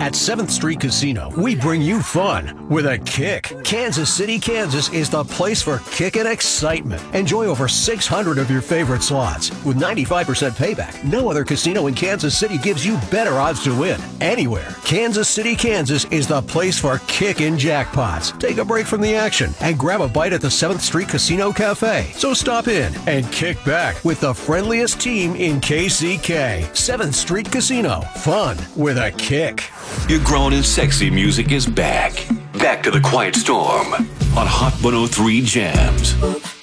At 7th Street Casino, we bring you fun with a kick. Kansas City, Kansas is the place for kick and excitement. Enjoy over 600 of your favorite slots. With 95% payback, no other casino in Kansas City gives you better odds to win anywhere. Kansas City, Kansas is the place for kicking jackpots. Take a break from the action and grab a bite at the 7th Street Casino Cafe. So stop in and kick back with the friendliest team in KCK. 7th Street Casino. Fun with a kick. Your grown and sexy music is back. Back to the Quiet Storm on Hot 103 Jams.